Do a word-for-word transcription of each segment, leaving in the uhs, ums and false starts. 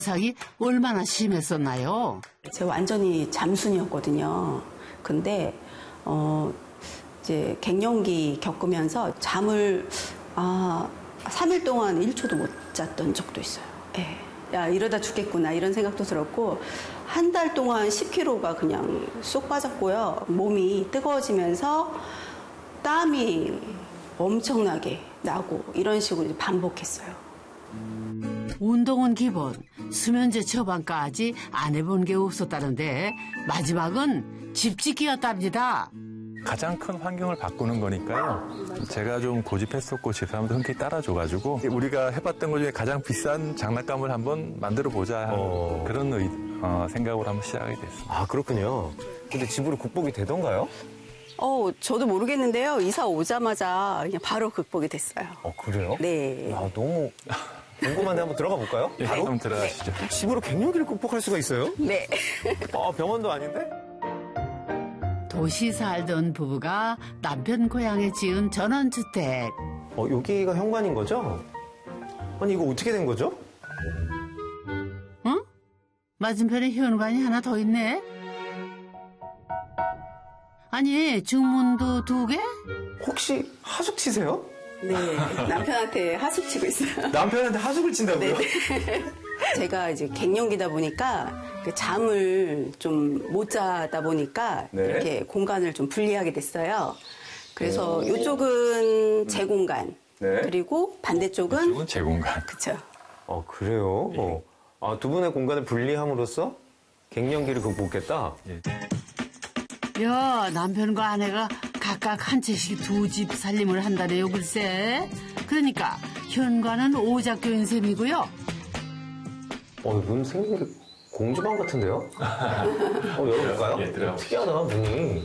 상이 얼마나 심했었나요? 제가 완전히 잠순이었거든요. 근데 어 이제 갱년기 겪으면서 잠을 아 삼 일 동안 일 초도 못 잤던 적도 있어요. 예. 야 이러다 죽겠구나 이런 생각도 들었고 한 달 동안 십 킬로그램가 그냥 쏙 빠졌고요. 몸이 뜨거워지면서 땀이 엄청나게 나고 이런 식으로 이제 반복했어요. 운동은 기본, 수면제 처방까지 안 해본 게 없었다는데 마지막은 집짓기였답니다. 가장 큰 환경을 바꾸는 거니까요. 제가 좀 고집했었고 집사람도 흔쾌히 따라줘가지고 우리가 해봤던 것 중에 가장 비싼 장난감을 한번 만들어보자 어. 그런 의, 어, 생각으로 한번 시작하게 됐습니다. 아, 그렇군요. 근데 집으로 극복이 되던가요? 어, 저도 모르겠는데요. 이사 오자마자 그냥 바로 극복이 됐어요. 어, 그래요? 네. 아, 너무 궁금한데 한번 들어가 볼까요? 예, 바로? 한번 들어가시죠. 집으로 갱년기를 극복할 수가 있어요? 네. 아, 병원도 아닌데? 도시 살던 부부가 남편 고향에 지은 전원주택. 어, 여기가 현관인 거죠? 아니, 이거 어떻게 된 거죠? 응? 맞은편에 현관이 하나 더 있네? 아니, 중문도 두 개? 혹시 하숙 치세요? 네. 남편한테 하숙 치고 있어요. 남편한테 하숙을 친다고요? 네. 제가 이제 갱년기다 보니까 그 잠을 좀 못 자다 보니까 네. 이렇게 공간을 좀 분리하게 됐어요. 그래서 이쪽은 제 공간, 네. 그리고 반대쪽은 이쪽은 제 공간. 그쵸. 어, 그래요? 예. 어. 아, 두 분의 공간을 분리함으로써 갱년기를 극복했다? 예. 야, 남편과 아내가 각각 한 채씩 두 집 살림을 한다네요, 글쎄. 그러니까 현관은 오작교인 셈이고요. 어, 문 생긴 게 공주방 같은데요? 어, 열어볼까요? 예, 들어가보시죠. 특이하다, 문이.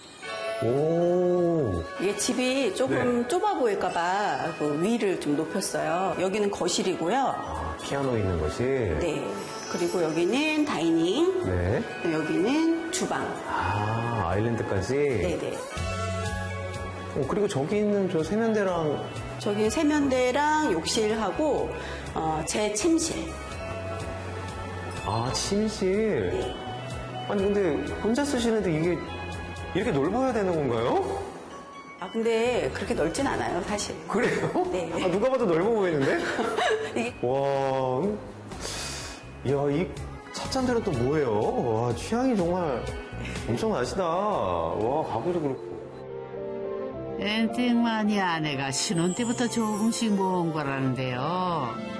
오. 이게 집이 조금 네. 좁아 보일까봐 그 위를 좀 높였어요. 여기는 거실이고요. 아, 피아노 있는 거실? 네. 그리고 여기는 다이닝, 네. 여기는 주방. 아, 아일랜드까지? 네네. 어, 그리고 저기 있는 저 세면대랑. 저기 세면대랑 욕실하고 어, 제 침실. 아, 침실. 아니, 근데 혼자 쓰시는데 이게 이렇게 넓어야 되는 건가요? 아 근데 그렇게 넓진 않아요, 사실. 그래요? 네. 아, 누가 봐도 넓어 보이는데? 이게 와, 음. 이야, 이 찻잔들은 또 뭐예요? 와, 취향이 정말 엄청나시다. 와, 가구도 그렇고. 엔팅마니 아내가 신혼 때부터 조금씩 모은 거라는데요.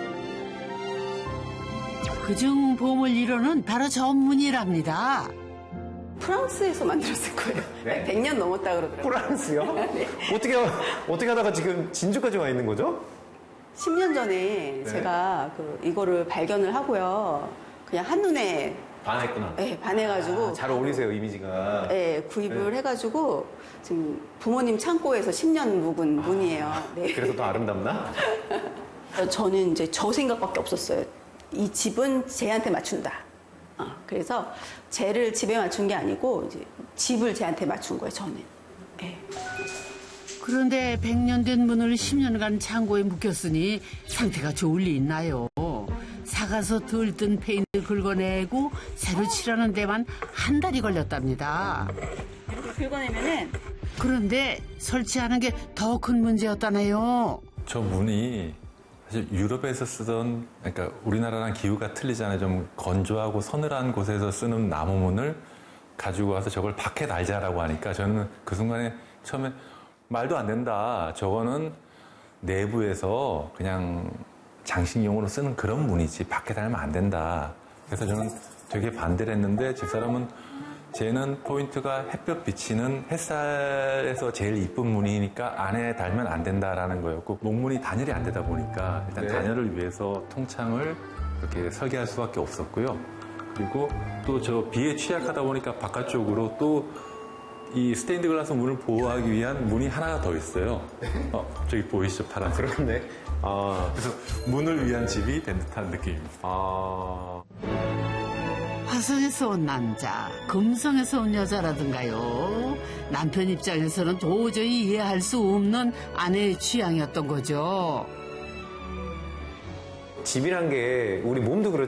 그중 보물 일 호는 바로 전문이랍니다. 프랑스에서 만들었을 거예요. 네? 백 년 넘었다 그러더라고요. 프랑스요? 네. 어떻게, 어떻게 하다가 지금 진주까지 와 있는 거죠? 십 년 전에 제가 그 이거를 발견을 하고요. 그냥 한눈에 반했구나. 네, 반해가지고 아, 잘 어울리세요, 이미지가. 네, 구입을 네. 해가지고 지금 부모님 창고에서 십 년 묵은 문이에요. 네. 그래서 더 아름답나? 저는 이제 저 생각밖에 없었어요. 이 집은 쟤한테 맞춘다. 어, 그래서 쟤를 집에 맞춘 게 아니고 이제 집을 쟤한테 맞춘 거예요, 저는. 네. 그런데 백 년 된 문을 십 년간 창고에 묵혔으니 상태가 좋을 리 있나요? 사가서 들뜬 페인트 긁어내고 새로 칠하는 데만 한 달이 걸렸답니다. 긁어내면은 그런데 설치하는 게 더 큰 문제였다네요. 저 문이 사실 유럽에서 쓰던, 그러니까 우리나라랑 기후가 틀리잖아요. 좀 건조하고 서늘한 곳에서 쓰는 나무문을 가지고 와서 저걸 밖에 달자라고 하니까 저는 그 순간에 처음에 말도 안 된다. 저거는 내부에서 그냥 장식용으로 쓰는 그런 문이지 밖에 달면 안 된다. 그래서 저는 되게 반대를 했는데 집사람은 쟤는 포인트가 햇볕 비치는 햇살에서 제일 이쁜 문이니까 안에 달면 안 된다라는 거였고 목문이 단열이 안 되다 보니까 일단 네. 단열을 위해서 통창을 이렇게 설계할 수밖에 없었고요. 그리고 또 저 비에 취약하다 보니까 바깥쪽으로 또 이 스테인드 글라스 문을 보호하기 위한 문이 하나가 더 있어요. 어, 저기 보이시죠? 파란색. 그렇네. 아, 그래서 문을 위한 집이 된 듯한 느낌입니다. 아. 화성에서 온 남자, 금성에서 온 여자라든가요. 남편 입장에서는 도저히 이해할 수 없는 아내의 취향이었던 거죠. 집이란 게 우리 몸도 그렇